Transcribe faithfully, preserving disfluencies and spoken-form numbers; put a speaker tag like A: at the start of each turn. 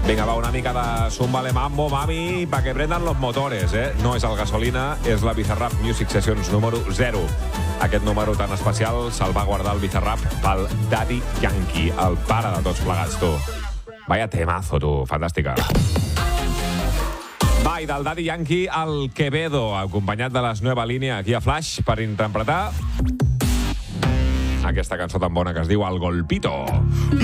A: Vinga, va, una mica de Zúmbale Mambo, mami, pa que prendan los motores, eh? No és el Gasolina, és la Bizarrap Music Sessions número zero. Aquest número tan especial se'l va guardar el Bizarrap pel Daddy Yankee, el pare de tots plegats, tu. Vaya temazo, tu, fantàstica. Va, i del Daddy Yankee al Quevedo, acompanyat de les Nueva Línia aquí a Flash per interpretar aquesta cançó tan bona que es diu El Golpito.